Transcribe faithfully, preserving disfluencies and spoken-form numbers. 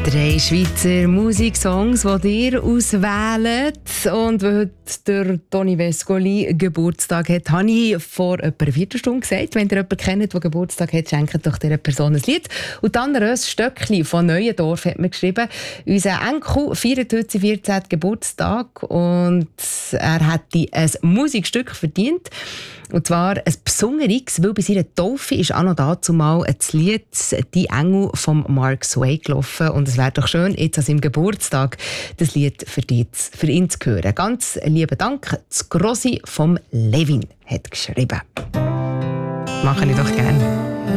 Drei Schweizer Musiksongs, die ihr auswählt. Und weil heute der Toni Vescoli Geburtstag hat, habe ich vor etwa einer Viertelstunde gesagt, wenn ihr jemanden kennt, der Geburtstag hat, schenkt doch dieser Person ein Lied. Und dann Rös Stöckli von Neuendorf hat mir geschrieben, unser Enkel feiert heute seinen vierzehnten Geburtstag und er hätte ein Musikstück verdient. Und zwar ein besonderes, weil bei seiner Taufe ist auch noch dazu mal das Lied «Die Engel» von Mark Sway gelaufen. Und es wäre doch schön, jetzt an seinem Geburtstag das Lied für, die, für ihn zu hören. Ganz lieben Dank. Das Grossi vom Levin hat geschrieben. Mache ich doch gerne.